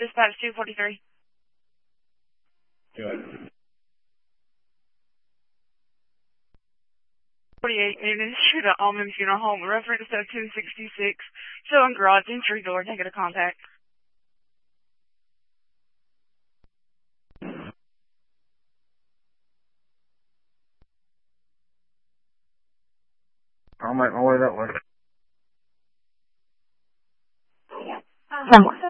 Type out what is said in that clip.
Dispatch 243. Good. 48 units to the Almond Funeral Home. Reference at 266. Showing garage entry door. Negative contact. I'll make my way that way.